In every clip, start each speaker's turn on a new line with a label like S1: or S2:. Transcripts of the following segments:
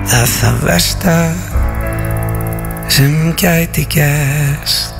S1: að það versta sem gæti gerst.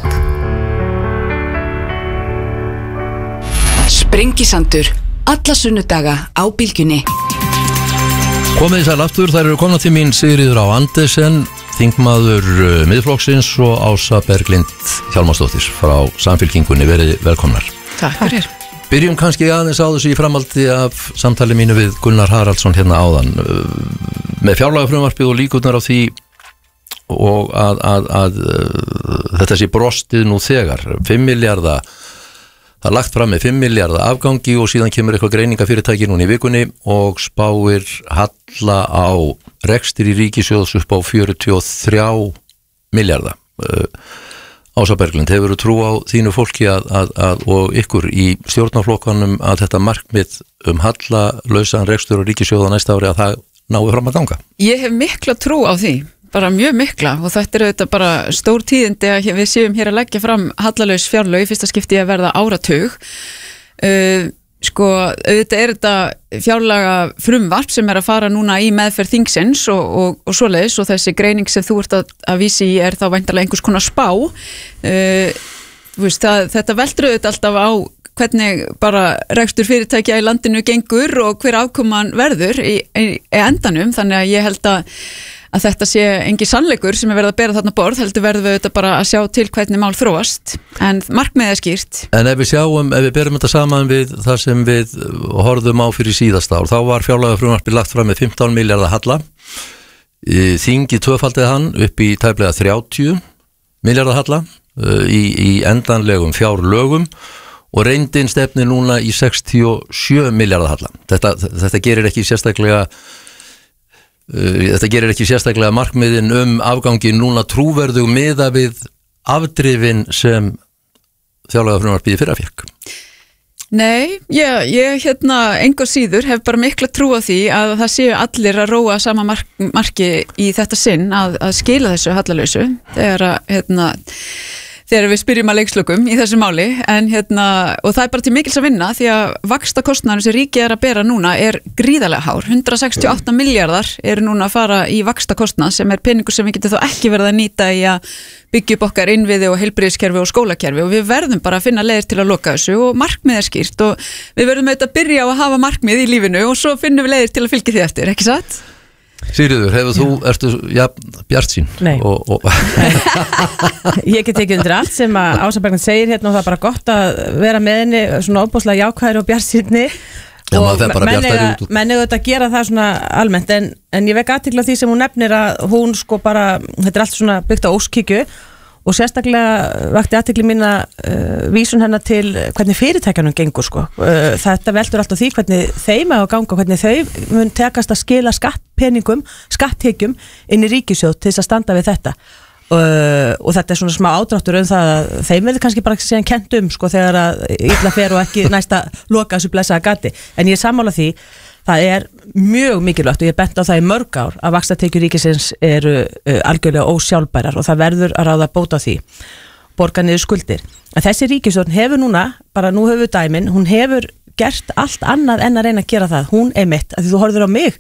S2: Sprengisandur, alla sunnudaga á Bylgjunni.
S3: Komið sæl aftur, þær eru komna til mín Sigríður Á Andersen, þingmaður Miðflokksins og Ása Berglind Hjálmarsdóttir frá Samfylkingunni, verið velkomnar.
S4: Takk fyrir.
S3: Byrjum kannski aðeins á þessu í framhaldi af samtali mínu við Gunnar Haraldsson hérna áðan með fjárlagafrumvarpið og líkurnar á því og að þetta sé brostið nú þegar 5 milljarða, það er lagt fram með 5 milljarða afgangi og síðan kemur eitthvað greiningafyrirtæki núna í vikunni og spáir halla á rekstur í ríkissjóðs upp á 43 milljarða. Ása Berglind, hefur þú trú á þínu fólki og ykkur í stjórnarflokkanum að þetta markmið hallalausan rekstur og ríkissjóða næsta ári að það nái fram að ganga?
S4: Ég hef mikla trú á því, bara mjög mikla, og þetta auðvitað bara stór tíðindi að við séum hér að leggja fram hallalaus fjárlög í fyrsta skipti að verða áratug. Auðvitað þetta fjárlaga frumvarp sem að fara núna í meðferð þingsins og svoleiðis, og þessi greining sem þú ert að vísi í þá væntanlega einhvers konar spá. Þetta veldur auðvitað alltaf á hvernig bara rekstur fyrirtækja í landinu gengur og hver afkoman verður í endanum, þannig að ég held að þetta sé engin sannleikur sem verið að bera þarna borð, heldur verðum við þetta bara að sjá til hvernig mál þróast, en markmiðið skýrt. En ef
S3: við berum þetta saman við það sem við horfðum á fyrir síðasta ár, þá var fjárlagafrumvarpið lagt fram með 15 milljarða halla, þingið tvöfaldið hann upp í tæplega 30 milljarða halla í endanlegum fjárlögum og reyndin stefnir núna í 67 milljarða halla. Þetta gerir ekki sérstaklega markmiðin afgangi núna trúverðug miða við afdrifin sem fjárlagafrumvarpið í fyrra fékk.
S4: Nei, ég engu síður hef bara mikla trú á því að það séu allir að róa sama marki í þetta sinn að skila þessu hallalausu þegar við spyrjum að leikslokum í þessu máli, og það er bara til mikils að vinna því að vaxtakostnaðurinn sem ríkið að bera núna er gríðarlega hár. 168 milljarðar eru núna að fara í vaxtakostnað sem er peningur sem við getum þá ekki verið að nýta í að byggja upp okkar innviði og heilbrigðiskerfi og skólakerfi, og við verðum bara að finna leiðir til að loka þessu og markmið er skýrt og við verðum auðvitað að byrja á að hafa markmið í lífinu og svo finnum við leiðir til að fylgja því eftir, ekki satt?
S3: Sigríður, ertu bjartsýn?
S5: Nei. Ég get ekki undir allt sem að Ása Berglind segir og það er bara gott að vera með henni svona óbúslega jákvæðri og bjartsýnni og menn auðvitað að gera það svona almennt en ég vek athygli á því sem hún nefnir að hún þetta er allt svona byggt á óskíkju og sérstaklega vakti athygli mína vísun hennar til hvernig fyrirtækjanum gengur þetta veldur alltaf því hvernig þeim að ganga og hvernig þau mun tekast að skila skatttekjum inn í ríkissjóð til þess að standa við þetta og þetta er svona smá ádráttur það að þeim verður kannski bara síðan kennt þegar að illa fer og ekki næsta loka þessu blessaða gati, en ég er sammála því það er mjög mikilvægt og ég bent á það í mörg ár að vaxtatekjur ríkisins eru algjörlega ósjálfbærar og það verður að ráða bóta á því, borga niður skuldir. En þessi ríkisstjórn hefur núna, bara nú höfum við dæmin, hún hefur gert allt annað en að reyna að gera það. Hún einmitt, að því þú horfður á mig,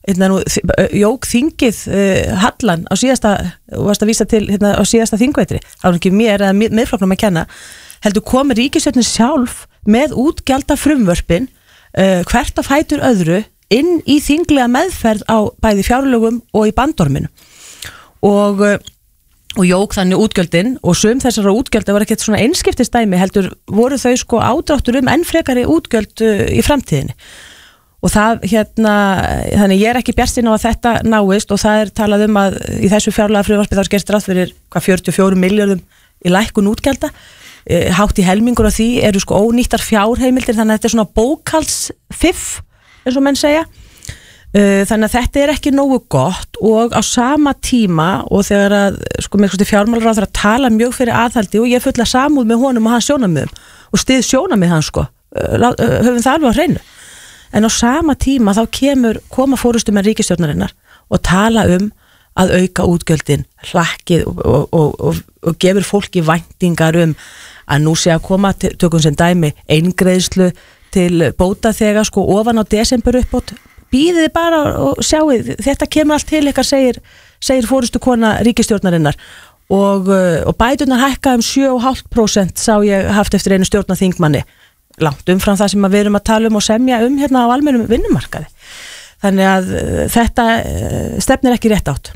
S5: jók þingið hallan á síðasta, og varst að vísa til á síðasta þingveitri, það var ekki mér eða miðflokknum að kenna, heldur komi ríkisstjórnin sjálf með útgjaldafrumvörpin hvert að fætur öðru inn í þinglega meðferð á bæði fjárlögum og í bandorminu og jók þannig útgjöldin og sum þessara útgjölda var ekkert svona einskiptistæmi heldur voru þau ádráttur enn frekari útgjöld í framtíðinni og það þannig ég er ekki bjartsýn á að þetta náist og það er talað að í þessu fjárlagafrumvarpi þá er gert ráð fyrir 44 milljörðum í lækkun útgjalda hátt í helmingur af því eru ónýttar fjárheimildir þannig að þetta er svona bókhaldsfiff eins og menn segja þannig að þetta er ekki nógu gott og á sama tíma og þegar að fjármálaráðherra tala mjög fyrir aðhaldi og ég fulla samúð með honum og hans sjónarmiðum og styð sjónarmið hans höfum það alveg á hreinu en á sama tíma þá koma forystumenn ríkisstjórnarinnar og tala að auka útgjöldin hlakkið og gefur fólki væntingar að nú sé að koma tökum sem dæmi eingreiðslu til bóta þegar ofan á desember uppbót bíðið bara og sjáið, þetta kemur allt til ykkar, segir forystukona ríkisstjórnarinnar og bæturnar hækka 7,5% sá ég haft eftir einu stjórnarþingmanni, langt umfram það sem við erum að tala og semja hérna á almennum vinnumarkaði. Þannig að þetta stefnir ekki rétt átt.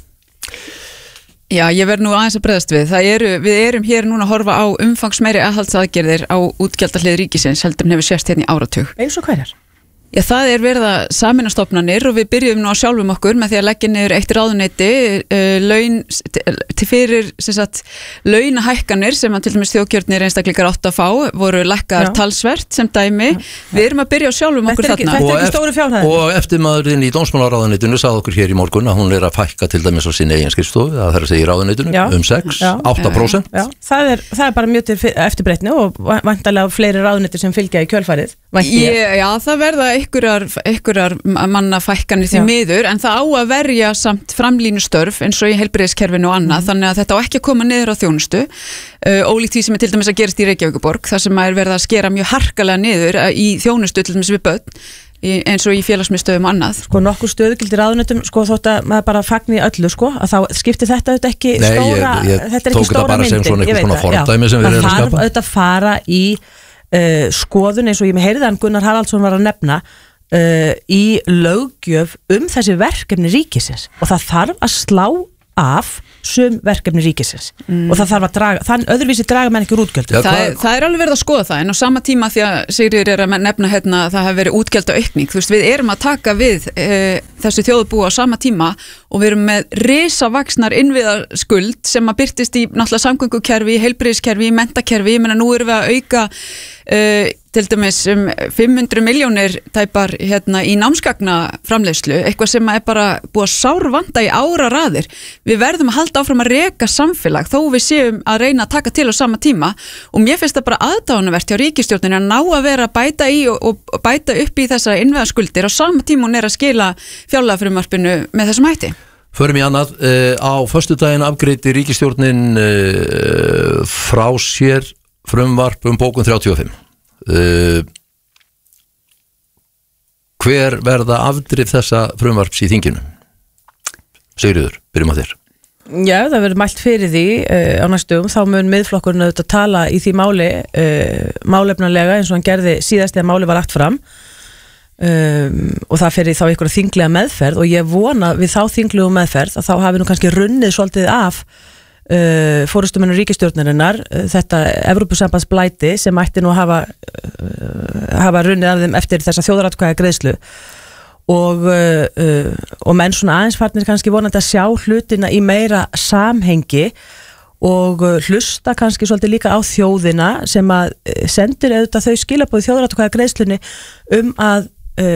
S4: Já, ég verð nú aðeins að bregðast við. Við erum hér núna að horfa á umfangsmeiri aðhaldsaðgerðir á útgjaldahlið ríkisins heldur en hefur sést hérna í áratug.
S5: Eins og hverjar?
S4: Já, það verið að sameina stofnanir og við byrjum nú á sjálfum okkur með því að leggja niður eitt ráðuneyti laun fyrir launahækkanir sem að til dæmis þjóðkjörnir einstaklingar átt að fá voru lækkaðar talsvert sem dæmi. Við erum að byrja á sjálfum okkur þarna.
S5: Þetta er ekki stóru fjárhæðir.
S3: Og eftirmaðurinn í dómsmálaráðuneytinu sagði okkur hér í morgun að hún að fækka til dæmis á sinni eigin skrifstofu, það er að segja í ráðuneytinu 8%.
S5: Já, það er bara mjög til eftirbreytni og væntanlega fleiri ráðuneyti sem fylgja í kjölfarið.
S4: Já, það verða einhverjar mannafækkanir því miður, en það á að verja samt framlínustörf eins og í heilbrigðiskerfinu og annað, þannig að þetta á ekki að koma niður á þjónustu, ólíkt því sem til dæmis að gerist í Reykjavíkurborg, þar sem verið að skera mjög harkalega niður í þjónustu til dæmis við börn, eins og í félagsmiðstöðum og annað.
S5: Sko nokkur stöðugildir ráðuneytum, sko þótt að maður bara fagni öllu, sko, að þá skiptir þetta auðvitað ekki stóra, þetta er ekki stóra myndin, ég veit það, það þarf auðvitað að fara í skoðun eins og ég með heyrðan Gunnar Haraldsson var að nefna í löggjöf þessi verkefni ríkisins og það þarf að slá af sum verkefni ríkisins og það þarf að draga, þann öðruvísi draga menn ekki útgjöld.
S4: Það er alveg verið að skoða það, en á sama tíma því að Sigríður er að nefna hérna að það hafi verið útgjaldaaukning, þú veist, við erum að taka við þessu þjóðarbúi á sama tíma og við erum með risavaxnar innviðaskuld sem að birtist í náttúrulega samgöngukerfi, heilbrigðiskerfi, menntakerfi, ég meina nú erum við að auka til dæmis 500 milljónir tæpar hérna í námsgagnaframleiðslu, eitthvað sem er bara búið að sárvanda í áraraðir. Við verðum að halda áfram að reka samfélag þó við séum að reyna að taka til á sama tíma og mér finnst það bara aðdáunarvert hjá ríkisstjórninni að ná að vera að bæta í og bæta upp í þessa innviðaskuldir á sama tíma hún er að skila fjárlagafrumvarpinu með þessum hætti.
S3: Förum í annað, á föstudaginn afgreiddi ríkisstjórnin frá sér frumvarp bókun 35. Hver verða afdrif þessa frumvarps í þinginu? Sigríður, byrjum á þér.
S5: Já, það verður mælt fyrir því á næstum, þá mun miðflokkurinn auðvitað tala í því máli málefnalega eins og hann gerði síðast þegar máli var lagt fram og það fyrir þá einhverja þinglega meðferð og ég vona við þá þinglegu meðferð að þá hafi nú kannski runnið svolítið af forystumönnum ríkisstjórnarinnar þetta Evrópusambandsblæti sem ætti nú hafa runnið af þeim eftir þessa þjóðaratkvæða greiðslu og menn svona aðeins farnir kannski vonandi að sjá hlutina í meira samhengi og hlusta kannski svolítið líka á þjóðina sem að sendir auðvitað þau skilaboð þjóðaratkvæða greiðslunni að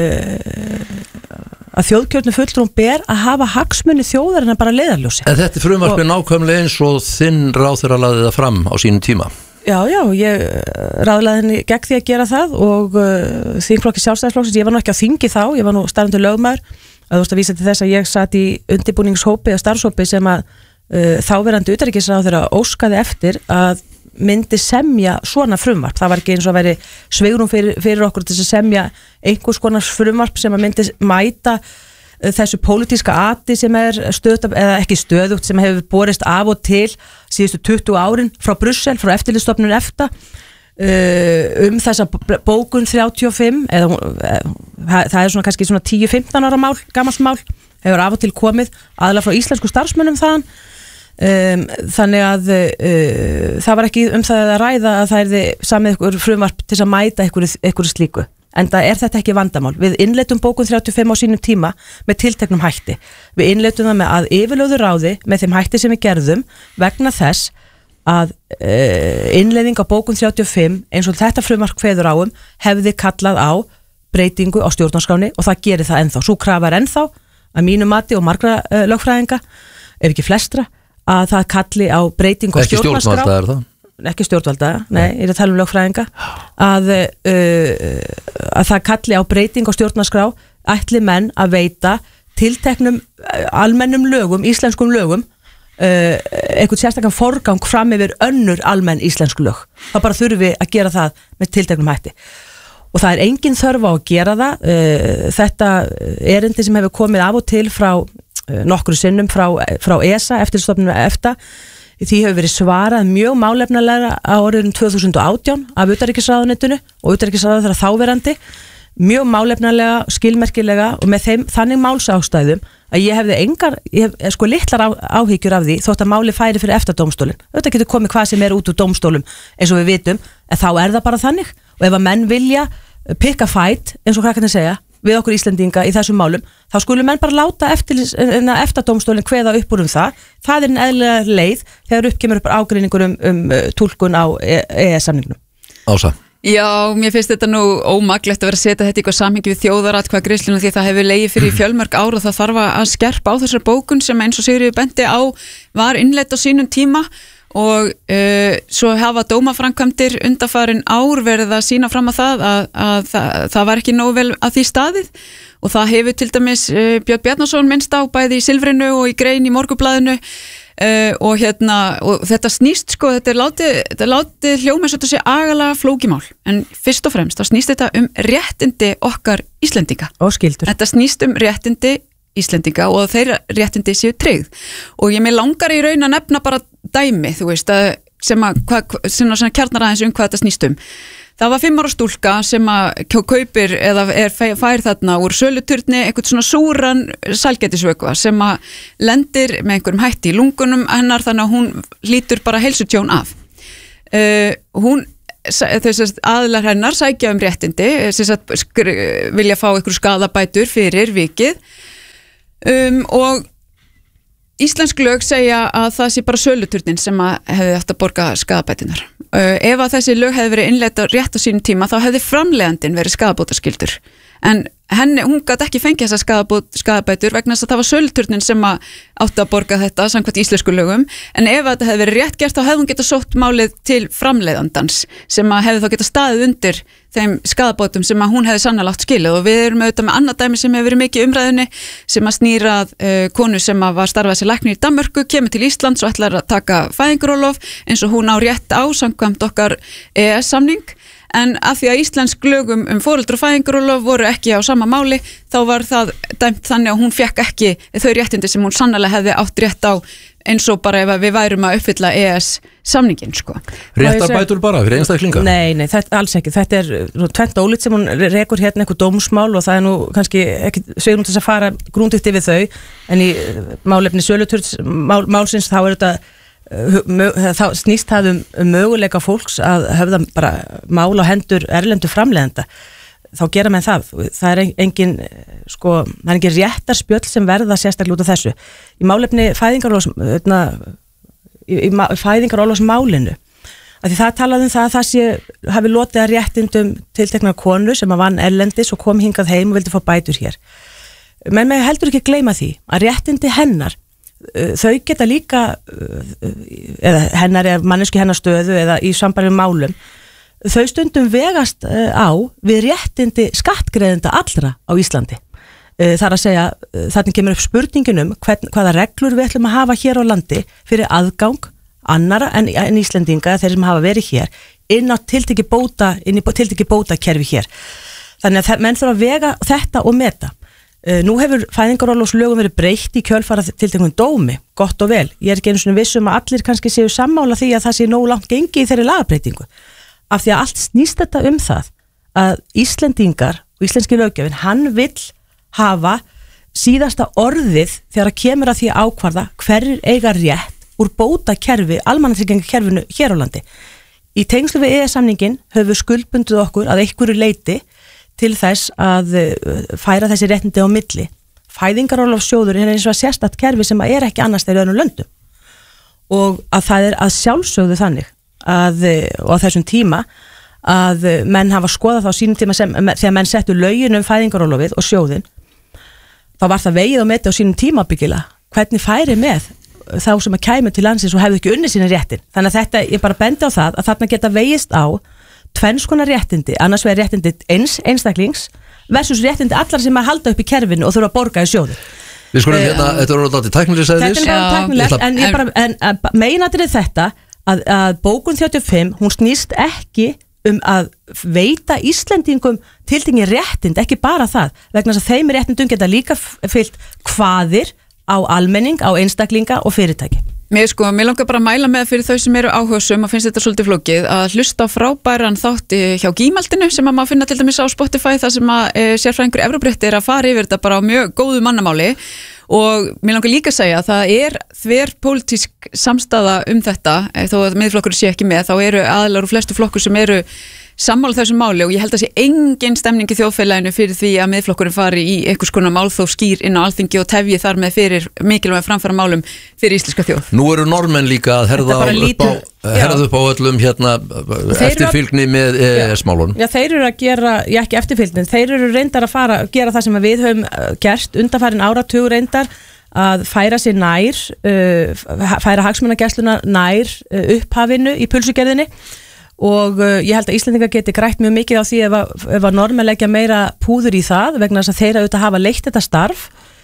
S5: þjóðkjörnu fulltrúum ber að hafa hagsmuni þjóðarinnar bara leiðarljósi. En
S3: þetta frumvarp er nákvæmlega eins og þinn ráðherra lagði það fram á sínum tíma.
S5: Já, ég ráðlaði henni gegn því að gera það og þingflokki Sjálfstæðisflokksins, ég var nú ekki á þingi þá, ég var nú starfandi lögmaður, að þú veist að vísa til þess að ég satt í undirbúningshópi eða starfshópi sem að þáverandi utanríkisráðherra óskaði eftir að myndi semja svona frumvarp. Það var ekki eins og að veri svigrúm fyrir okkur til að semja einhvers konar frumvarp sem að myndi mæta þessu pólitíska ati sem er stöðugt, eða ekki stöðugt, sem hefur borist af og til síðustu 20 árin frá Brussel, frá eftirlitsstofnun EFTA þessa bókun 35 það er svona kannski svona 10-15 ára gamalt mál, hefur af og til komið aðalega frá íslensku starfsmönnum þaðan þannig að það var ekki það að ræða að það er samið ykkur frumvarp til að mæta ykkur slíku, en það er þetta ekki vandamál. Við innleitum bókun 35 á sínum tíma með tilteknum hætti, við innleitum það með að yfirlögðu ráði með þeim hætti sem við gerðum vegna þess að innleiðing á bókun 35 eins og þetta frumvarp kveður á hefði kallað á breytingu á stjórnarskráni og það gerir það ennþá. Sú krafa er ennþá að mínu mati og margra lögfræðinga, ef ekki flestra, að það kalli á breytingu á stjórnarskrá. Ekki stjórnvalda er það? Ekki stjórnvalda, nei, ég er að tala lögfræðinga, að það kalli á breytingu á stjórnarskrá ætli menn að veita tilteknum almennum lögum, íslenskum lögum, eitthvað sérstakann forgang fram yfir önnur almenn íslensku lög. Það bara þurfi að gera það með tilteknum hætti. og það engin þörf á að gera það. Þetta erindi sem hefur komið af og til frá nokkru sinnum frá ESA, eftirlitsstofnun EFTA, því hefur verið svarað mjög málefnalega á árinu 2018 af utanríkisráðuneytinu og utanríkisráðuneytinu þeirra þáverandi, mjög málefnalega, skilmerkilega og með þannig málsástæðum að ég hef sko litlar áhyggjur af því þótt að máli færi fyrir EFTA-dómstólinn. Þetta getur komið hvað sem út úr dómstólum eins og við vitum, en þá það bara þannig, og ef að menn vilja pick a fight, eins og krakkarnir segja, við okkur Íslendinga í þessum málum, þá skulum menn bara láta EFTA-dómstólinn kveða upp úr það en eðlilega leið þegar kemur upp ágreiningur túlkun á EES-samningnum.
S3: Ása.
S4: Já, mér finnst þetta nú ómaglegt að vera að setja þetta í eitthvað samhengi við þjóðaratkvæðagreiðsluna því það hefur legið fyrir fjölmörg ár og það þarf að skerpa á þessar bókun sem eins og Sigríður benti á var innleidd á sínum tíma og svo hafa dómaframkvæmdir undanfarin ár verið að sína fram að það var ekki nógu vel að því staðið og það hefur til dæmis Björn Bjarnason minnst á bæði í Silfrinu og í grein í Morgunblaðinu og þetta snýst sko, þetta látið hljóma eins og þetta sé agalega flókimál en fyrst og fremst þá snýst þetta réttindi okkar Íslendinga
S5: og skyldur.
S4: Þetta snýst réttindi Íslendinga og þeirra réttindi séu tryggð og ég mig langar í raun að nefna bara dæmi, þú veist, sem kjarnar aðeins hvað þetta snýst Það var 5 ára stúlka sem að kaupir eða fær þarna úr söluturni eitthvað svona súran sælgætisvökva sem að lendir með einhverjum hætti í lungunum hennar þannig að hún lítur bara heilsutjón af. Aðilar hennar sækja réttindi, vilja fá einhverju skaðabætur fyrir vikið og íslensk lög segja að það sé bara söluturnin sem að hefði átt að borga skaðabætunar. Ef að þessi lög hefði verið innleidd rétt á sínum tíma þá hefði framleiðandinn verið skaðabótaskyldur en hún gat ekki fengið þessa skaðabætur vegna þess að það var söluturnin sem átti að borga þetta samkvæmt íslensku lögum en ef þetta hefði verið rétt gert þá hefði hún getað sótt málið til framleiðandans sem að hefði þá getað staðið undir þeim skaðabótum sem að hún hefði sannarlega átt skilið og við erum auðvitað með annað dæmi sem hefur verið mikið umræðinni sem að snýrað konu sem að var starfað sem læknir í Danmörku, kemur til Íslands og ætlar að taka fæðingarorlof eins og hún á rétt á samkvæmt okkar EES-samning en af því að íslensk lögum foreldra og fæðingarorlof voru ekki á sama máli þá var það dæmt þannig að hún fekk ekki þau réttindi sem hún sannarlega hefði átt rétt á eins og bara ef við værum að uppfylla EES-samningin sko.
S3: Réttarbætur bara fyrir einstaklinga?
S5: Nei, þetta alls ekki. Þetta tvennt ólít sem hún rekur hérna eitthvað dómsmál og það nú kannski ekki sveigum þess að fara grúndikt yfir þau en í málefni söluturns málsins þá þetta þá snýst það möguleika fólks að höfða bara mál á hendur erlendu framleiðenda þá gera menn það engin sko, það engin réttarspjöll sem verða sérstaklega út af þessu í málefni fæðingarorlofsmálinu af því það talaði það að það hafi lotið að réttindum tiltekna konu sem að vann erlendis og kom hingað heim og vildi fá bætur hér menn með heldur ekki gleyma því að réttindi hennar þau geta líka eða hennar eða manneski hennar stöðu eða í sambærilegum málum þau stundum vegast á við réttindi skattgreiðenda allra á Íslandi þar að segja þarna kemur upp spurningin hvaða reglur við ætlum að hafa hér á landi fyrir aðgang annara en Íslendinga þeir sem hafa verið hér inn í tiltekið bótakerfi hér þannig að menn þurfa að vega þetta og meta Nú hefur fæðingarorlofslögum verið breytt í kjölfara tilteknum dómi, gott og vel. Ég ekki einu svona viss að allir kannski séu sammála því að það sé nógu langt gengi í þeirri lagabreytingu. Af því að allt snýst þetta það að Íslendingar og íslenski löggjöfin, hann vill hafa síðasta orðið þegar að kemur að því að ákvarða hverjir eiga rétt úr bótakerfi, almannatryggingakerfinu hér á landi. Í tengslu við EES-samningin höfum við skuldbundið okkur að einhverju leyti til þess að færa þessi réttindi á milli. Fæðingarorlofssjóður eins og að sérstakt kerfi sem ekki annars þeirra öðrum löndum. Og að það að sjálfsögðu þannig að, og á þessum tíma að menn hafa skoðað þá sínum tíma þegar menn settu lögin fæðingarorlofið og sjóðin, þá var það vegið og metið á sínum tímabyggilega. Hvernig færi með þá sem að kæmu til landsins og hefðu ekki unnið sína réttin. Þannig að þetta, ég bara bendi á það að þarna geta vegist á tvenns konar réttindi, annars vegar réttindi einstaklings versus réttindi allar sem að halda upp í kerfinu og þurfa að borga í sjóði.
S3: Við skulum hérna, þetta er orðið tæknileg sæðis.
S5: Þetta er tæknilegt, en meinatrið þetta að bókun 35, hún snýst ekki að veita Íslendingum tiltekni réttind, ekki bara það, vegna þess að þeim réttindum geta líka fylgt kvaðir á almenning, á einstaklinga og fyrirtæki.
S4: Mér langar bara að mæla með fyrir þau sem eru áhugasum að finnst þetta svolítið flókið að hlusta á frábæran þátt hjá Gímaldinu sem að maður finna til dæmis á Spotify þar sem að sérfræðingur Evróbrétti að fara yfir þetta bara á mjög góðu mannamáli og mér langar líka að segja að það þverpólitísk samstaða þetta þó að miðflokkur sé ekki með þá eru aðilar og flestu flokkur sem eru sammála þessum máli og ég held að sé engin stemning í þjóðfélaginu fyrir því að miðflokkurinn fari í einhvers konar málþóf skýr inn á Alþingi og tefji þar með fyrir mikilvæg framfara málum fyrir íslenska þjóð.
S3: Nú eru normenn líka að herða upp á öllum eftirfylgni með EES-málunum.
S5: Já, þeir eru að gera, ekki eftirfylgni, þeir eru reyndar að gera það sem við höfum gert undanfarin áratugur reyndar að færa sér nær, færa hagsmunagæsluna nær upphafinu í pulsugerðinni og ég held að Íslendingar geti grætt mjög mikið á því ef að normenn leggja meira púður í það vegna þess að þeir auðvitað hafa leitt þetta starf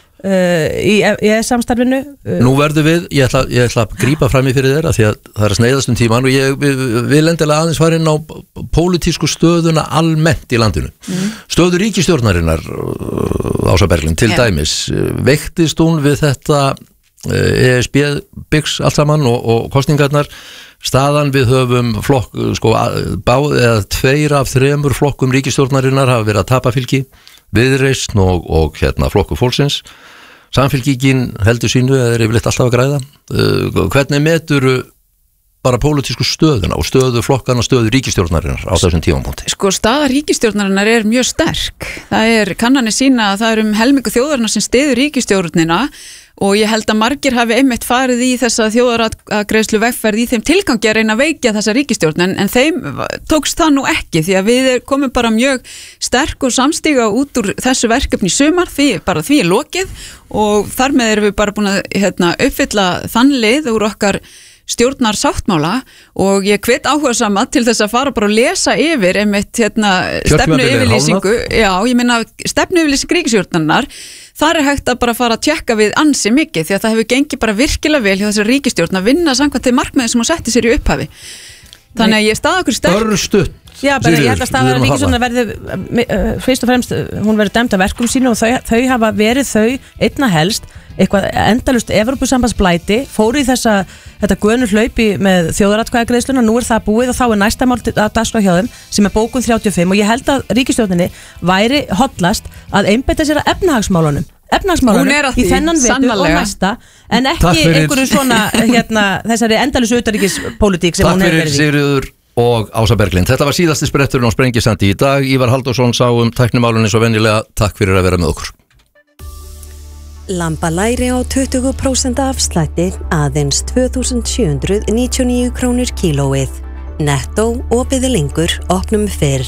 S5: í samstarfinu.
S3: Nú verðum ég ætla að grípa fram í fyrir þeirra því að það er að sneiðast tíman og við lendilega aðeins fara inn á pólitísku stöðuna almennt í landinu. Stöðu ríkisstjórnarinnar Ása Berglind til dæmis, veiktist hún við þetta ESB byggs allt saman og kosningarnar staðan við höfum flokk eða 2 af 3 flokkum ríkisstjórnarinnar hafa verið að tapa fylgi Viðreisn og flokkur fólksins Samfylkingin heldur sínu eða er yfirleitt alltaf að græða hvernig meturu bara pólitísku stöðuna og stöðu flokkana stöðu ríkisstjórnarinnar á þessum tímapunkti?
S4: Staða ríkisstjórnarinnar er mjög sterk kannanir sína að það er helmingu þjóðarinnar sem styður ríkisstjórnina og ég held að margir hafi einmitt farið í þessa þjóðaratkvæðagreiðslu vegferð í þeim tilgangi að reyna að veikja þessa ríkisstjórn en þeim tókst það nú ekki því að við komum bara mjög sterk og samstíga út úr þessu verkefni í sumar því er lokið og þar með erum við bara búin að uppfylla þann lið úr okkar stjórnar sáttmála og ég hvet áhugasama til þess að fara bara og lesa yfir einmitt stefnuyfirlýsingu stefnuyfirlýsing ríkisstjórnarinnar þar er hægt að bara fara að tjekka við ansi mikið því að það hefur gengið bara virkilega vel hjá þessari ríkisstjórn að vinna samkvæmt þeim markmiðum sem hún setti sér í upphafi þannig að ég staða okkur sterk
S3: Örstutt
S5: Já, bara ég held að staða ríkisstjórnar verði fyrst og fremst, hún verður dæmd af verkum sínu og þau hafa verið einna helst eitthvað endalust Evrópusambandsblæti, fóru í þetta gönu hlaupi með þjóðaratkvæðagreiðsluna, nú er það búið og þá er næsta mál að dagskrá hjá þeim sem er bókun 35 og ég held að ríkisstjórninni væri hollast að einbeita sér að efnahagsmálunum í þennan vetur og næsta en ekki einhverju svona þessari endalus utanríkispólitík sem hún hefur verið í.
S3: Takk fyrir Sigríður og Ása Berglind. Þetta var síðasti spretturinn á Sprengisandi í dag. Ívar Halldórsson sá tæknimálunni svo venjulega. Takk fyrir að vera með okkur.
S6: Lambalæri á 20% afslætti aðeins 2.799 krónur kílóið. Nettó opið lengur, opnum fyrr.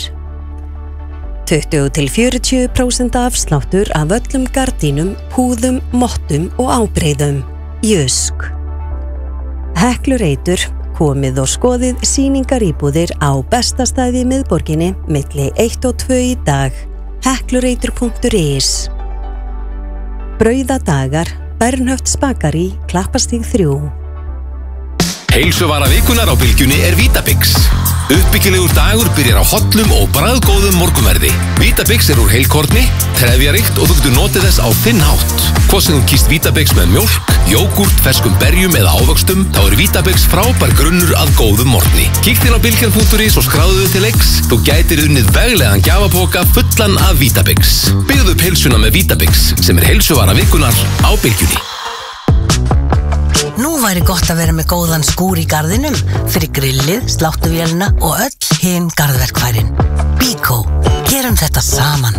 S6: 20-40% afsláttur af öllum gardínum, húðum, mottum og ábreiðum. Jysk. Heklureitur, komið og skoðið sýningaríbúðir á bestastæði í miðborginni milli 1 og 2 í dag. Heklureitur.is. Brauðadagar, Bernhöft Spakari, Klappastíg 3.
S7: Heilsuvara vikunar á Bylgjunni er Vítabix. Uppbyggilegur dagur byrjar á hollum og bragðgóðum morgunverði. Vítabix er úr heilkorni, trefjaríkt og þú getur notið þess á þinn hátt. Hvort sem þú kýst Vítabix með mjólk, jógúrt, ferskum berjum eða ávöxtum, þá er Vítabix frábær grunnur að góðum morgni. Kíktu inn á bylgjan.is og skráðu þig til leiks. Þú gætir unnið veglegan gjafapoka fullan af Vítabix. Byggðu upp heilsuna með Vítabix sem er heilsuvara vikunar á Bylgjunni.
S8: Nú væri gott að vera með góðan skúr í garðinum fyrir grillið, sláttuvélina og öll hin garðverkfærin. Bíkó, gerum þetta saman.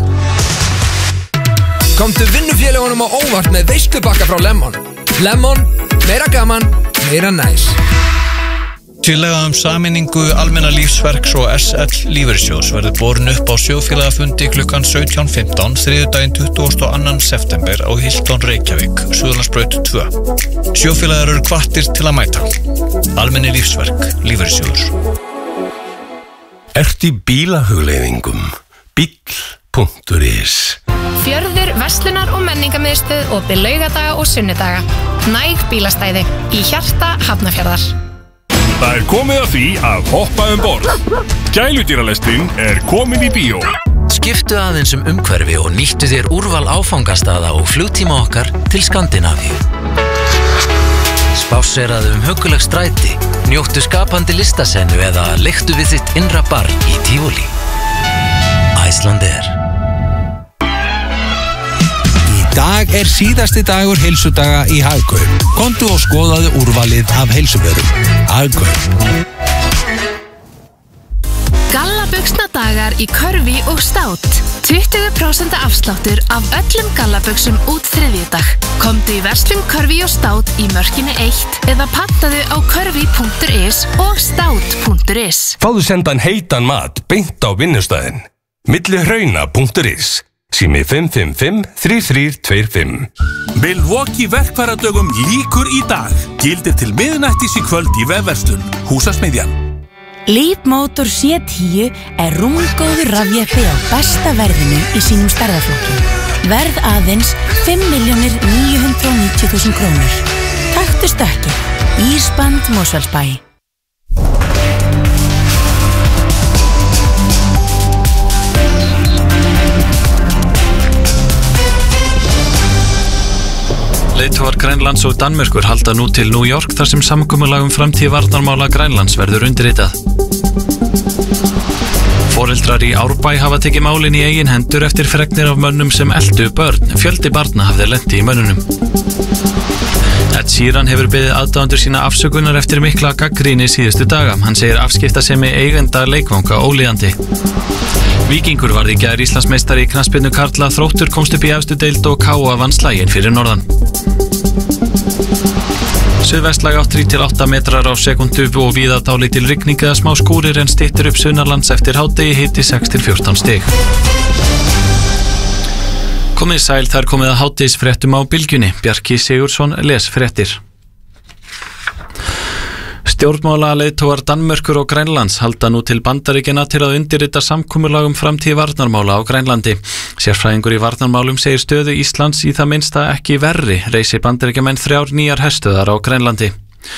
S9: Komdu vinnufélagunum á óvart með veislubakka frá Lemon. Lemon, meira gaman, meira næs.
S10: Tillaga sameiningu Almenna lífsverks og SL Lífeyrissjóðs verður borin upp á sjóðfélagafundi klukkan 17:15 þriðjudaginn 22. september á Hilton Reykjavík, Suðurlandsbraut 2. Sjóðfélagar eru hvattir til að mæta. Almenni lífsverk, Lífeyrissjóður.
S11: Ertu í bílahugleiðingum? Bíll.is.
S12: Fjörður, verslunar og menningarmiðstöð opið laugadaga og sunnudaga. Næg bílastæði í hjarta Hafnarfjarðar.
S13: Það komið að því að hoppa borð. Gæludýralestin komin í bíó.
S14: Skiptu aðeins umhverfi og nýttu þér úrval áfangastaða og flugtíma okkar til Skandinavíu. Spásseraðu hugguleg stræti, njóttu skapandi listasennu eða leiktu við þitt innra barn í Tívolí. Icelandair.
S15: Í dag síðasti dagur heilsudaga í Hagkaup. Komdu og skoðaðu úrvalið af heilsuvörum. Hagkaup.
S12: Gallabuxnadagar í Körfi og Stát. 20% afsláttur af öllum gallabuxum út þriðjudag. Komdu í verslun Körfi og Stát í Mörkinni 1 eða pantaðu á körfi.is og stát.is.
S11: Fáðu sendan heitan mat beint á vinnustæðin. Millihrauna.is. Sími 555-3325.
S13: Milwaukee verkfæradögum lýkur í dag. Gildir til miðnættis í kvöld í vefverslun. Húsasmiðjan.
S16: Leapmotor C10 rúmgóður rafjeppi á besta verðinu í sínum stærðarflokki. Verð aðeins 5.990.000 krónur. Taktu stökkið. Ísband Mosfellsbæ.
S17: Leiðtogar Grænlands og Danmerkur halda nú til New York þar sem samkomulag framtíð varnarmála Grænlands verður undirritað. Foreldrar í Árbæ hafa tekið málin í eigin hendur eftir fregnir af mönnum sem eltu börn. Fjöldi barna hafði lent í mönnunum. Ed Sheeran hefur beðið aðdáendur sína afsökunar eftir mikla gagnrýni síðustu daga. Hann segir afskiptasemi eigenda leikvanga ólíðandi. Víkingur varð í gær Íslandsmeistari í knattspyrnu karla, Þróttur komst upp í efstu deild og KA vann slaginn fyrir norðan. Suðvestlæg 3-8 metrar á sekundu og víða dálítil rigning eða smá skúrir en styttir upp sunnanlands eftir hádegi, hiti 6-14 stig. Komið sæl, þar komið að hádegisfréttum á Bylgjunni. Bjarki Sigurðsson les fréttir. Stjórnmálaleiðtogar Danmerkur og Grænlands halda nú til Bandaríkjanna til að undirrita samkomulag framtíð varnarmála á Grænlandi. Sérfræðingur í varnarmálum segir stöðu Íslands í það minnsta ekki verri, reisi Bandaríkjamenn 3 nýjar herstöðvar á Grænlandi.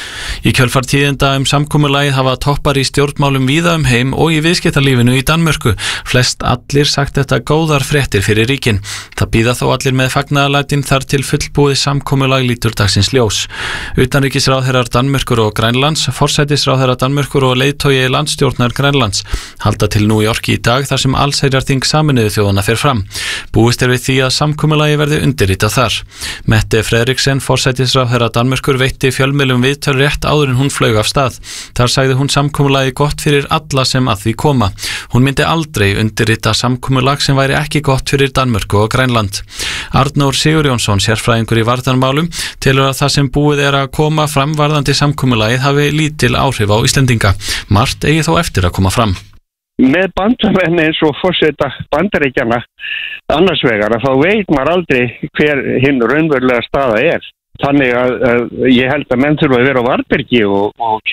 S17: Í kjölfar tíðinda samkomulagið hafa toppar í stjórnmálum víða heim og í viðskiptalífinu í Danmörku. Flest allir sagt þetta góðar fréttir fyrir ríkin. Það bíða þó allir með fagnaðarlætin þar til fullbúið samkomulag lítur dagsins ljós. Utanríkisráðherrar Danmörkur og Grænlands, forsætisráðherra Danmörkur og leiðtogi landsstjórnar Grænlands halda til New York í dag þar sem allsherjarþing Sameinuðu þjóðanna fer fram. Búist við því að samkomulagi verði undirritað þar. Mette Frederiksen, forsætisráðherra Danmörkur, veitti fjölmiðlum viðtöl rétt áður en hún flaug af stað. Þar sagði hún samkomulagi gott fyrir alla sem að því koma. Hún myndi aldrei undirrita samkomulag sem væri ekki gott fyrir Danmörku og Grænland. Arnór Sigurjónsson, sérfræðingur í varnarmálum, telur að það sem búið að koma fram varðandi samkomulagið hafi lítil áhrif á Íslendinga. Margt eigi þó eftir að koma fram.
S18: Með bandamenn eins og forseta Bandaríkjanna annars vegar að þá veit maður aldrei hver hinn raunverulega staða er. Þannig að ég held að menn þurfa að vera á varðbergi og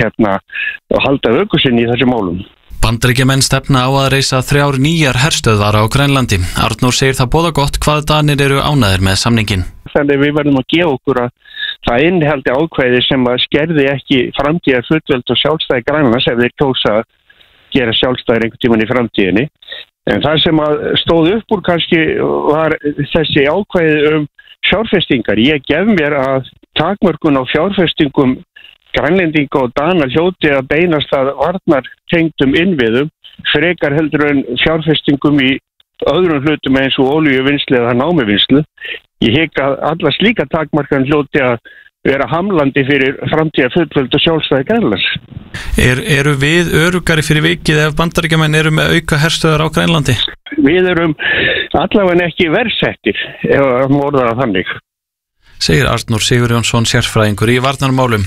S18: halda vökusinn í þessum málum.
S17: Bandaríkjamenn stefna á að reisa 3 nýjar herstöðvar á Grænlandi. Arnór segir það boða gott hvað Danir eru ánægðir með samningin.
S18: Þannig við verðum að gefa okkur að það innihaldi ákvæði sem að skerði ekki framtíðar fullveld og sjálfstæði Grænlands ef þeir kjósa að gera sjálfstæðir einhvern tímann í framtíðinni. En það sem að stóð upp úr kannski var þessi ákvæði fjárfestingar. Ég gef mér að takmörkun á fjárfestingum Grænlendinga og Dana hljóti að beinast að varnartengdum innviðum frekar heldur en fjárfestingum í öðrum hlutum eins og olíuvinnslu eða námuvinnslu. Ég hygg að alla slíka takmarkan hljóti að vera hamlandi fyrir framtíða fullvöld og sjálfstæði Grænlands.
S17: Eru við öruggari fyrir vikið ef Bandaríkjamenn eru með auka herstöðvar á Grænlandi?
S18: Við erum allavega ekki verðsettir ef að orða það þannig.
S17: Segir Arnór Sigurjónsson, sérfræðingur í varnarmálum.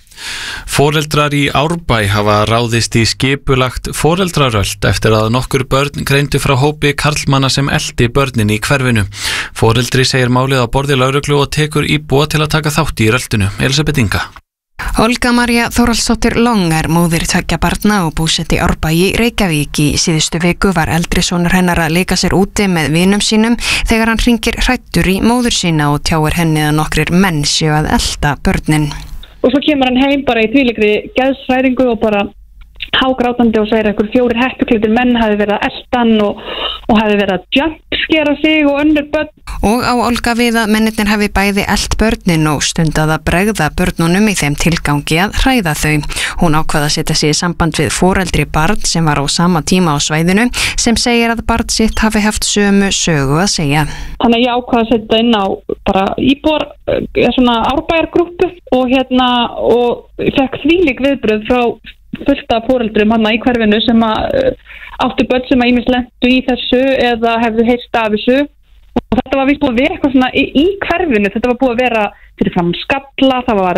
S17: Foreldrar í Árbæ hafa ráðist í skipulagt foreldraröld eftir að nokkur börn greindu frá hópi karlmanna sem eldi börnin í hverfinu. Foreldri segir málið á borði lögreglu og tekur íbúa til að taka þátt í röldinu. Elisabeth Inga.
S19: Olga María Þórhallsdóttir Long móðir 2 barna og búsett í Árbæ í Reykjavík. Í síðustu viku var eldri sonur hennar að leika sér úti með vinum sínum þegar hann hringir hræddur í móður sína og tjáir henni að nokkrir menn séu að elta börnin.
S20: og svo kemur hann heim bara í þvílíkri geðshræringu og bara hágrátandi og segir einhver 4 heppuklæddir menn hafi verið að elta hann og hafi verið að jumpskera sig og önnur börn.
S19: Og á Olga við að mennirnir hafi bæði elt börnin og stundað að bregða börnunum í þeim tilgangi að hræða þau. Hún ákvað að setja sig í samband við foreldri barn sem var á sama tíma á svæðinu sem segir að barn sitt hafi haft sömu sögu að segja.
S20: Þannig að ég ákvað að setja inn á bara íbúar, svona árbæjargrúppu og fekk þvílík viðbrögð frá fullt af foreldrum hann í hverfinu sem áttu börn sem ýmist lentu í þessu eða hefðu heyrt af þessu og þetta var víst búið að vera eitthvað svona í hverfinu, þetta var búið að vera fyrir fram skalla, það var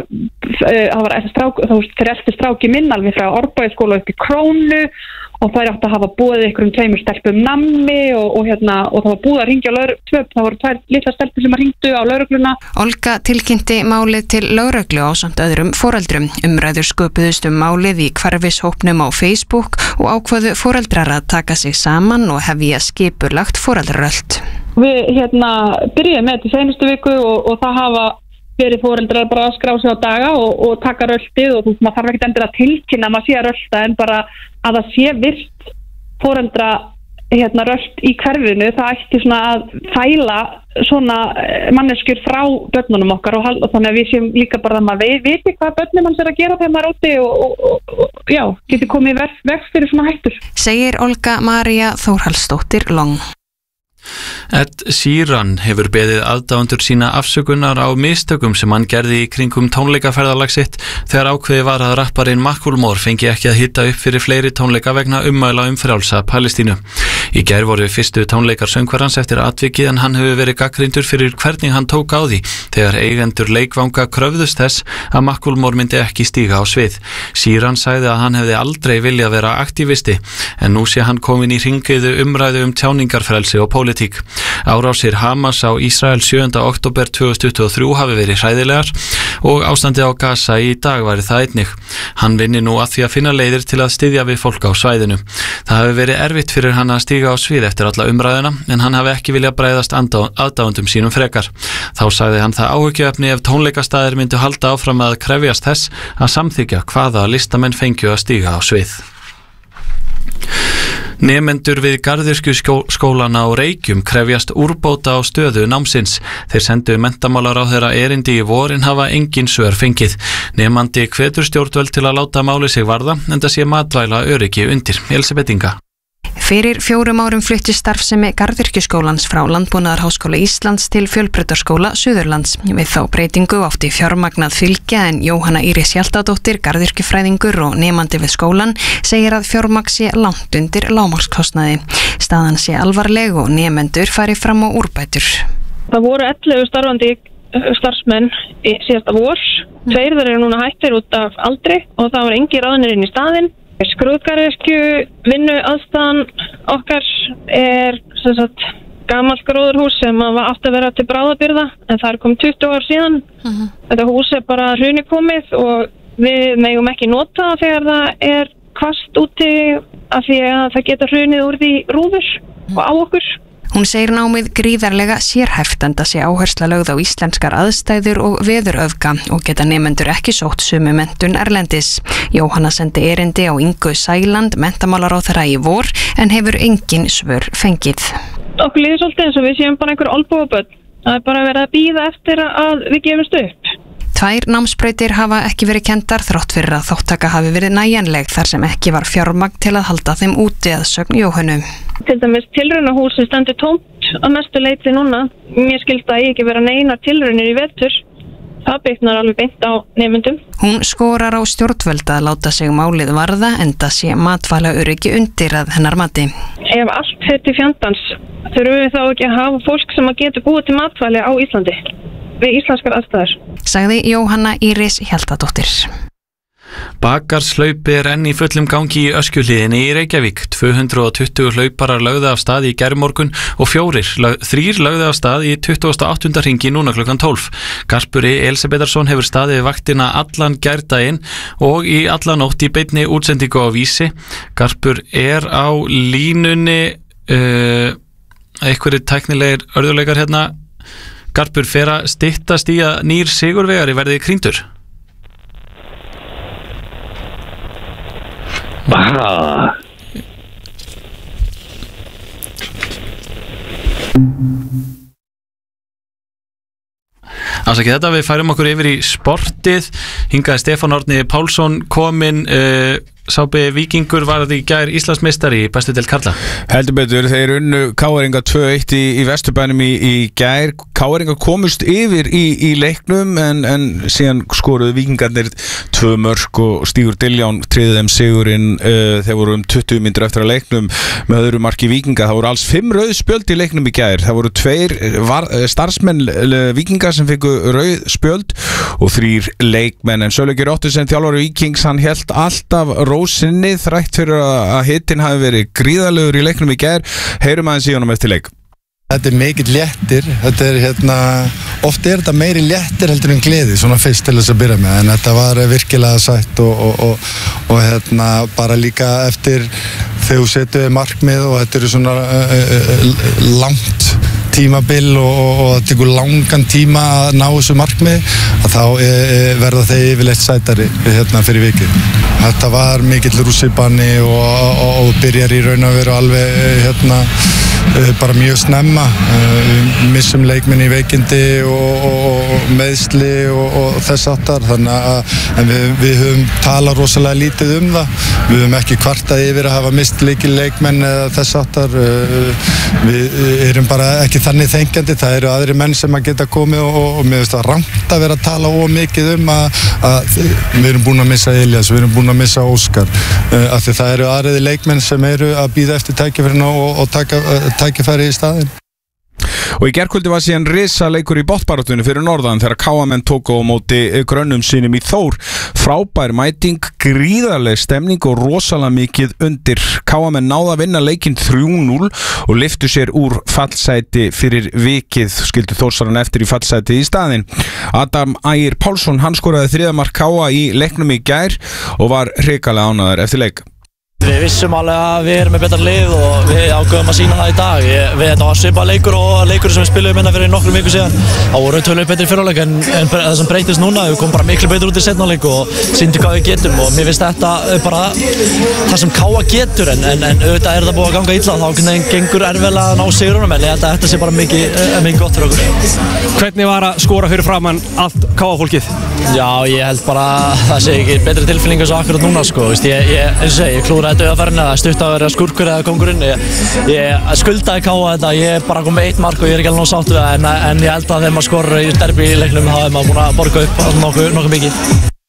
S20: fyrir eftir stráki minn alveg frá Árbæjarskóla upp í Krónu og það átti að hafa boðið einhverjum 2 stelpum nammi og það var búið að ringja það voru 2 litla stelpur sem ringdu á lögregluna.
S19: Olga tilkynnti málið til lögreglu ásamt öðrum foreldrum. Umræður sköpuðust málið í hverfishópnum á Facebook og ákváðu foreldrar að taka sig saman og hefja skipulagt foreldraröld.
S20: Við byrjuðum með þetta í seinustu viku og það hafa verið foreldrar bara að skrá sig á daga og taka röltið og maður þarf ekkert endilega að tilkynna að maður sé að rölta en bara að það sé virt foreldra rölt í hverfinu, það ætti svona að fæla svona manneskjur frá börnunum okkar og þannig að við séum líka bara að maður viti hvað börnum hans að gera þegar maður úti og getur komið veg fyrir svona hættur.
S19: Segir Olga María Þórhallsdóttir Long.
S17: Ed Sheeran hefur beðið aðdáendur sína afsökunar á mistökum sem hann gerði í kringum tónleikaferðalag sitt þegar ákveði var að rapparinn Macklemore fengi ekki að hitta upp fyrir fleiri tónleika vegna ummæla frjálsa Palestínu. Í gær voru fyrstu tónleikar söngvarans eftir atvikið en hann hefur verið gagnrýndur fyrir hvernig hann tók á því þegar eigendur leikvanga kröfðust þess að Macklemore myndi ekki stíga á svið. Sheeran sagði að hann hefði aldrei viljað vera aktívisti en nú sé hann komin í hringiðu umræðu tjáningarfrelsi og pólitík. Árásir Hamas á Ísrael 7. október 2023 hafi verið hræðilegar og ástandið á Gaza í dag væri það einnig. Hann vinni nú að því að finna leiðir til að styðja við fólk á svæðinu. Það hafi verið erfitt fyrir hann að stíga á svið eftir alla umræðuna en hann hafi ekki viljað bregðast aðdáendum sínum frekar. Þá sagði hann það áhyggjuefni ef tónleikastaðir myndu halda áfram að krefjast þess að samþykkja hvaða listamenn fengju að stíga á svið. Nemendur við Garðyrkjuskólann á Reykjum krefjast úrbóta á stöðu námsins. Þeir sendu menntamálaráðherra erindi í vor en hafa engin svör fengið. Nemandi hvetur stjórnvöld til að láta máli sig varða enda sé matvæla öryggi undir. Elisabeth Inga.
S19: Fyrir 4 árum flutti starfsemi Garðyrkjuskólans frá Landbúnaðarháskóla Íslands til Fjölbrautaskóla Suðurlands. Við þá breytingu átti fjármagnað fylgja en Jóhanna Íris Hjaltadóttir, garðyrkjufræðingur og nemandi við skólan, segir að fjármagn sé langt undir lágmarkskostnaði. Staðan sé alvarleg og nemendur fari fram á úrbætur.
S21: Það voru 11 starfandi starfsmenn í síðasta vor. 2 þeirra eru núna hættir út af aldri og það var engin ráðnir inn í staðinn. Skrúðgarðyrkju vinnu aðstæðan okkar er gamalt gróðurhús sem átti að vera til bráðabirgða en það er komið 20 ár síðan. Þetta hús er bara hruni komið og við megum ekki nota það þegar það er hvasst úti af því að það geta hrunið úr því rúður og á okkur.
S19: Hún segir námið gríðarlega sérhæft enda sé áhersla lögð á íslenskar aðstæður og veðuröfga og geta nemendur ekki sótt sömu menntun erlendis. Jóhanna sendi erindi á Ingu Sæland, menntamálaráðherra í vor, en hefur engin svör fengið.
S21: Okkur líður svolítið eins og við séum bara einhver olnbogabörn. Það er bara verið að bíða eftir að við gefumst upp.
S19: 2 námsbrautir hafa ekki verið kenndar þrátt fyrir að þáttaka hafi verið nægjanleg þar sem ekki var fjármagn til að halda þeim úti að sögn Jóhönnu.
S21: Til dæmis tilraunahúsið stendur tómt að mestu leyti núna. Mér skilst að ég ekki vera neina tilraunir í vetur. Það bitnar alveg beint á nemendum.
S19: Hún skorar á stjórnvöld að láta sig málið varða enda sé matvæla öryggi undir að hennar mati.
S21: Ef allt fer til fjandans þurfum við þá ekki að hafa fólk sem að geta búið til matvæli á Íslandi við íslenskar aðstæður.
S19: Sagði Jóhanna Íris Hjaltadóttir.
S17: Bakarslaupi er enn í fullum gangi í Öskjuhlíðinni í Reykjavík. 220 hlauparar lögðu af stað í gærmorgun og 3 lögðu af stað í 28. hringi núna klukkan 12. Garpur Elisabetharsson hefur staðið vaktina allan gærdaginn og í alla nótt í beinni útsendingu á Vísi. Garpur er á línunni einhverjir tæknilegir örðuleikar hérna. Garpur fer að styttast í að nýr sigurvegari verði krýndur. Afsakið þetta, við færum okkur yfir í sportið. Hingaði Stefán Árni Pálsson kominn. Sábi Víkingur var í gær Íslandsmeistari í bestu deild karla.
S1: Heldur betur, þeir unnu KR 2-1 í Vesturbænum í gær. KR komust yfir í leiknum en síðan skoruðu Víkingarnir 2 mörk og Stígur Dilján tryggði þeim sigurinn. Þeir voru 20 mínútur eftir að leiknum með öðru marki Víkinga. Það voru alls 5 rauð spjöld í leiknum í gær. Það voru 2 starfsmenn Víkinga sem fengu rauð spjöld og 3 leikmenn. En Sölvi Ottesen, þjálfari Víkings, hann hélt alltaf rósinni þrætt fyrir að hittin hafi verið gríðalegur í leiknum í gær. Heyrum aðeins í honum eftir leik.
S22: Þetta mikill léttir, þetta oft þetta meiri léttir heldur en gleði svona fyrst til þess að byrja með, en þetta var virkilega sætt og bara líka eftir þegar þú setur markmið og þetta svona langt tímabil og það tekur langan tíma að ná þessu markmið, að þá verða þeir yfirleitt sætari fyrir vikið. Þetta var mikill rússibanni og byrjar í raun að vera alveg bara mjög snemma. Missum leikmenn í veikindi og meðsli og þess aftar, þannig að við höfum talað rosalega lítið það. Við höfum ekki kvartað yfir að hafa mist leikmenn eða þess aftar. Við erum bara ekki þannig þengjandi, það eru aðri menn sem að geta komið og mér finnst það rangt að vera að tala mikið að við erum búin að missa Elias, við erum búin að missa Óskar, af því það eru aðriði leikmenn sem eru að bíða eftir tækifærinu og taka tækifæri í staðinn.
S1: Og í gærkvöldi var síðan risaleikur í botnbaráttunni fyrir norðan þegar KM tóku á móti grönnum sínum í Þór. Frábær mæting, gríðarleg stemning og rosalega mikið undir. KM náði að vinna leikinn 3-0 og lyftu sér úr fallsæti fyrir vikið, skildu Þórsaran eftir í fallsæti í staðinn. Adam Ægir Pálsson, hann skoraði 3. mark KA í leiknum í gær og var hrikalega ánægður eftir leik.
S23: Við vissum alveg að við erum með betra lið og við ákveðum að sína það í dag. Þetta var svipað leikur og leikur sem við spilum fyrir nokkrum vikum síðan. Það voru töluvert betri fyrirleik en það sem breytist núna. Við komum bara miklu betur út í seinna leik og sýndum hvað við getum og mér finnst þetta bara það sem KA getur en auðvitað þetta búið að ganga illa þá gengur erfiðlega að ná sigurunum en ég held að þetta sé bara mikið gott fyrir okkur.
S24: Hvernig var að skora fyrir framann allt KA-fólkið?
S23: Já, ég held bara það sé ekki betri tilfinning eins og akkurat núna sko. Ég klúraði dauðaferðina, það stutt að vera skurkur eða kongurinn. Ég skuldaði KA þetta, ég bara kom með 1 mark og ég er ekki alveg nóg sátt við það en ég held að þegar maður skorur í derby í leiknum þá maður búin að borga upp nokkuð mikið.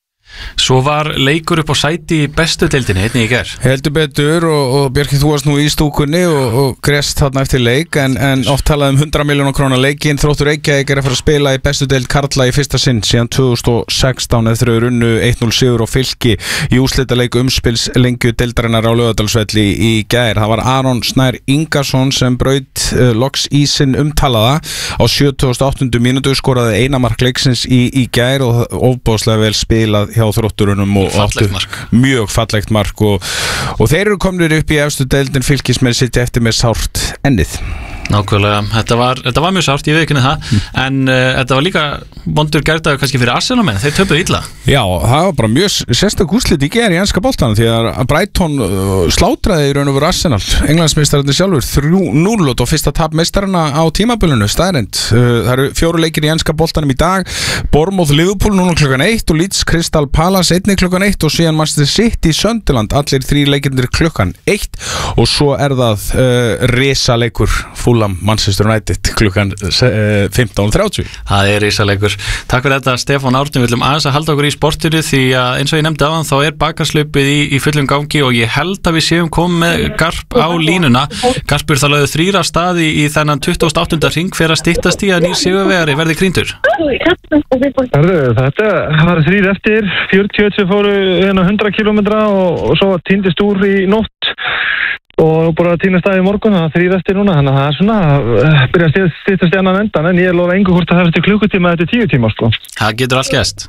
S17: Svo var leikur upp á sæti í bestu deildinni einnig í gær.
S1: Heldur betur og Bjarki, þú varst nú í stúkunni og grest þarna eftir leik en oft talaði 100 milljóna króna leikinn. Þróttur Reykjavík að fara að spila í bestu deild karla í fyrsta sinn síðan 2016 eftir að runnu 1-0 sigur og Fylki í úrslitaleik umspilslengju deildarinnar á Laugardalsvelli í gær. Það var Aron Snær Ingarsson sem braut loks ísinn umtalaða á 78. mínútu, skoraði 1 mark leiksins í gær og ofboðslega vel spilað hjá Þrótturunum og áttu mjög fallegt mark og þeir eru komnir upp í efstu deildin. Fylkismenn sitja eftir með sárt ennið.
S17: Nákvæmlega, þetta var mjög sárt, ég veit ekki það en þetta var líka vondur gærdagur kannski fyrir Arsenal-menn, þeir töpuðu illa. Já,
S1: það var bara mjög sérstök úrslit í gær í enska boltanum því að Brighton slátraði í raun og veru Arsenal, Englandsmeistararnir sjálfur 3-0 og fyrsta tap meistarana á tímabilinu, staðreynd. Það eru 4 leikir í enska boltanum í dag, Bournemouth Liverpool núna klukkan 1 og Leeds Crystal Palace einnig klukkan 1 og síðan Manchester City Sunderland, allir 3 leikirnir klukkan 1 og svo það risaleikur Manchester United klukkan 15:30.
S17: Það risaleikur. Takk fyrir þetta Stefán Árni, við viljum aðeins að halda okkur í sportinu því að eins og ég nefndi áðan þá bakarslaupið í fullum gangi og ég held að við séum komið með Garp á línuna. Garpur það lögðu 3 af stað í þennan 28. hring fyrir að styttast í að nýr sigurvegari verði krýndur.
S25: Þetta var 3 eftir 40 sem fóru 100 kilometra og svo týndist úr í nótt og bara týna staði í morgun, það 3 eftir núna, þannig að það svona byrja að styttast í annan endan en ég lofa engu hvort að það eftir klukkutíma eftir 10 tíma sko.
S17: Það getur allt gæst.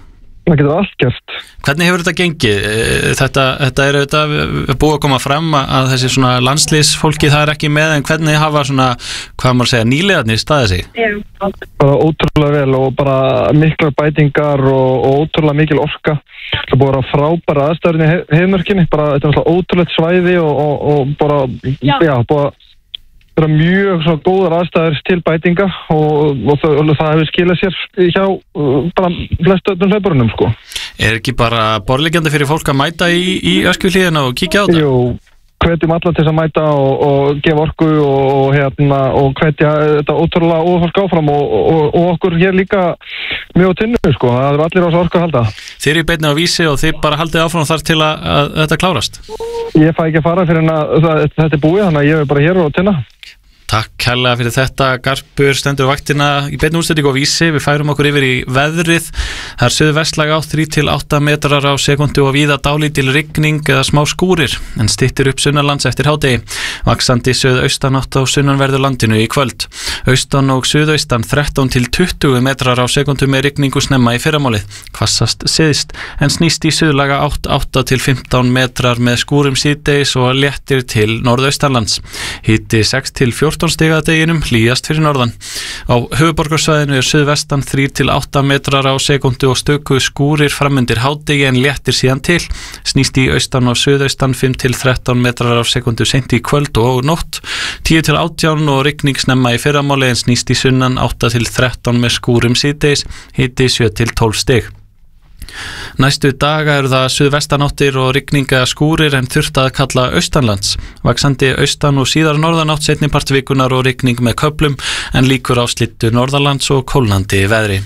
S25: Það getur allt gert.
S17: Hvernig hefur þetta gengið? Þetta er búið að koma fram að þessi svona landsliðsfólki það er ekki með, en hvernig hafa svona, hvað maður segja, nýliðarnir staðið sig?
S25: Bara ótrúlega vel og bara miklar bætingar og ótrúlega mikil orka. Það búið að vera frábæra aðstæður í heiðmörkinni, bara þetta er alltaf ótrúlegt svæði og bara, búið að vera mjög svona góðar aðstæður til bætinga og það hefur skilað sér hjá bara flestu öllum hlauparunum, sko.
S17: Er ekki bara borðliggjandi fyrir fólk að mæta í Öskjuhlíðina og kíkja á þetta?
S25: Jú, hvetjum alla til að mæta og gefa orku og hvetja þetta ótrúlega og fólk áfram og okkur hér líka mjög á tinnu, sko. Það eru allir á þessu orku að halda.
S17: Þið eru í beinni á Vísi og þið bara haldið áfram þar til að þetta klárast?
S25: Ég fæ ekki að fara fyrir þetta er búið, þannig að ég er bara hér á tinna.
S17: Takk kærlega fyrir þetta. Garpur stendur vaktina í beinni útsendingu á Vísi. Við færum okkur yfir í veðrið. Það er suðvestlæg átt 3-8 metrar á sekundu og víða dálítil rigning eða smá skúrir, en styttir upp sunnanlands eftir hádegi. Vaxandi suðaustanátt á sunnanverðu landinu í kvöld. Austan og suðaustan 13-20 metrar á sekundu með rigningu snemma í fyrramálið. Hvassast syðst, en snýst í suðlaga átt 8-15 metrar með skúrum síðdegis og léttir til norðaustanlands. Hiti 6-14 stiga að deginum, hlýjast fyrir norðan. Á höfuðborgarsvæðinu er suðvestan 3-8 metrar á sekundu og stöku skúrir framundir hádegi en léttir síðan til. Snýst í austan og suðaustan 5-13 metrar á sekundu seint í kvöld og nótt. 10-18 og rigning snemma í fyrramáli en snýst í sunnan 8-13 með skúrum síðdegis, hiti 7-12 stig. Næstu daga eru það suðvestanáttir og rigninga skúrir en þurft að kalla austanlands. Vaxandi austan og síðar norðanátt seinni part vikunar og rigning með köflum en líkur á slittu norðalands og kólnandi veðri.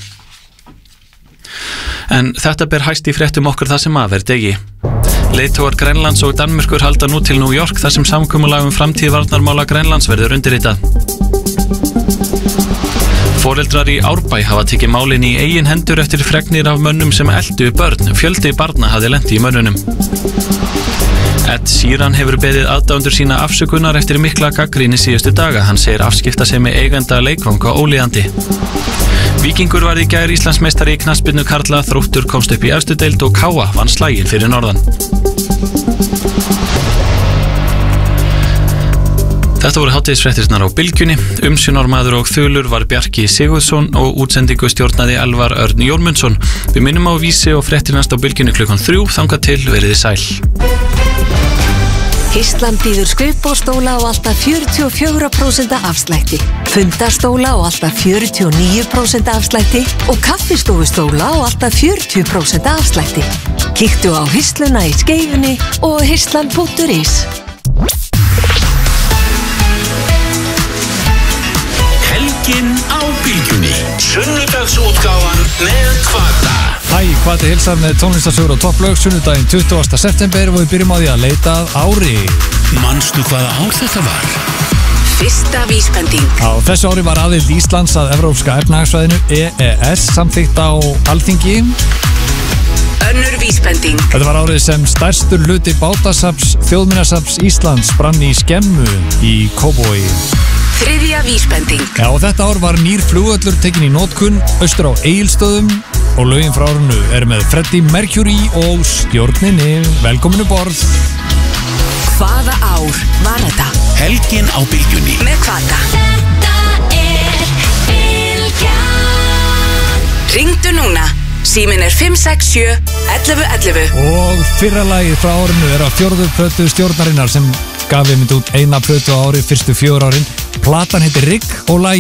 S17: En þetta ber hæst í fréttum okkar það sem af er degi. Leiðtogar Grænlands og Danmerkur halda nú til New York þar sem samkomulag framtíð varnarmála Grænlands verður undirritað. Foreldrar í Árbæ hafa tekið málin í eigin hendur eftir fregnir af mönnum sem eldu börn. Fjöldi barna hafði lent í mönnunum. Ed Sheeran hefur beðið aðdáendur sína afsökunar eftir mikla gagnrýni síðustu daga. Hann segir afskiptasemi eigenda leikvanga ólíðandi. Víkingur varð í gær Íslandsmeistari í knattspyrnu karla, Þróttur komst upp í efstu deild og Káa vann slaginn fyrir norðan. Þetta voru hátíðisfréttirnar á Bylgjunni. Umsjónarmaður og þulur var Bjarki Sigurðsson og útsendingu stjórnaði Elvar Örn Jónmundsson. Við minnum á Vísi og fréttir næst á Bylgjunni klukkan 3. Þangað til veriði sæl.
S2: Histlan býður skrifborðstóla á alltaf 44% afslætti, fundastóla á alltaf 49% afslætti og kaffistofustóla á alltaf 40% afslætti. Kíktu á Histluna í Skeifunni og histlan.is.
S13: Helgin á Bylgjunni, sunnudagsútgáfan með Hvata.
S3: Hæ, Hvati hilsar með tónlistarsögur og topplög sunnudaginn 20. september og við byrjum á því að leita að ári.
S13: Manstu hvaða ár þetta var?
S2: Fyrsta vísbending.
S3: Á þessu ári var aðild Íslands að Evrópska efnahagsvæðinu EES samþykkt á Alþingi.
S2: Önnur vísbending.
S3: Þetta var árið sem stærstur hluti bátasafns Þjóðminjasafns Íslands brann í skemmu í Kópavogi.
S2: Þriðja vísbending.
S3: Já, og þetta ár var nýr flugvöllur tekin í notkun austur á Egilsstöðum og lögin frá árinu er með Freddie Mercury og stjórninni. Velkomin um borð.
S2: Hvaða ár var þetta?
S13: Helgin á Bylgjunni
S2: með Hvata. Þetta er Bylgjan. Ringdu núna. Síminn er 567 1111.
S3: Og fyrra lagið frá árinu er á 4. plötu stjórnarinnar sem gaf við mynd út eina plötu á ári fyrstu 4 árin. Platan heitir Rigg og lagið